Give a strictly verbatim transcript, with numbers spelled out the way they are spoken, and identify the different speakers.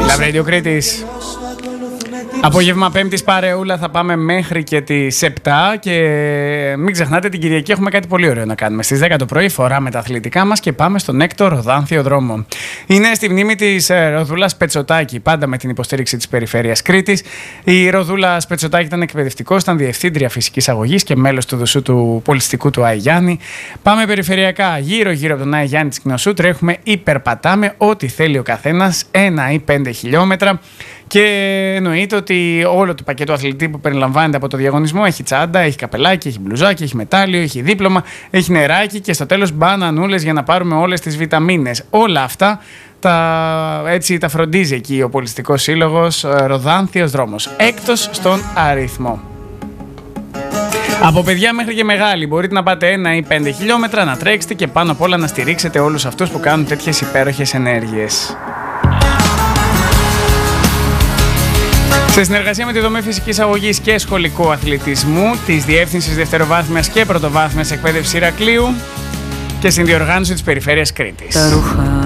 Speaker 1: Love Radio Κρήτης. Απόγευμα Πέμπτης παρεούλα, θα πάμε μέχρι και τις επτά και μην ξεχνάτε την Κυριακή έχουμε κάτι πολύ ωραίο να κάνουμε. Στις δέκα το πρωί φοράμε τα αθλητικά μας και πάμε στον Έκτο Ροδάνθιο δρόμο. Είναι στη μνήμη της Ροδούλας Πετσοτάκη, πάντα με την υποστήριξη της Περιφέρειας Κρήτης. Η Ροδούλα Πετσοτάκη ήταν εκπαιδευτικός, ήταν διευθύντρια φυσικής αγωγής και μέλος του δουσού του πολιστικού του Άι Γιάννη. Πάμε περιφερειακά, γύρω-γύρω από τον Άι Γιάννη της Κνωσού, τρέχουμε ή περπατάμε ό,τι θέλει ο καθένας, ένα ή πέντε χιλιόμετρα. Και εννοείται ότι όλο το πακέτο αθλητή που περιλαμβάνεται από το διαγωνισμό έχει τσάντα, έχει καπελάκι, έχει μπλουζάκι, έχει μετάλλιο, έχει δίπλωμα, έχει νεράκι και στο τέλος μπανανούλες για να πάρουμε όλες τις βιταμίνες. Όλα αυτά τα, έτσι, τα φροντίζει εκεί ο Πολιστικός Σύλλογος Ροδάνθιος Δρόμος. Έκτος στον αριθμό. Από παιδιά μέχρι και μεγάλοι μπορείτε να πάτε ένα ή πέντε χιλιόμετρα, να τρέξετε και πάνω απ' όλα να στηρίξετε όλους αυτούς που κάνουν τέτοιες υπέροχες ενέργειες. Σε συνεργασία με τη Δομή Φυσικής Αγωγής και Σχολικού Αθλητισμού της Διεύθυνσης Δευτεροβάθμιας και Πρωτοβάθμιας Εκπαίδευσης Ηρακλείου και συνδιοργάνωση της Περιφέρειας Κρήτης.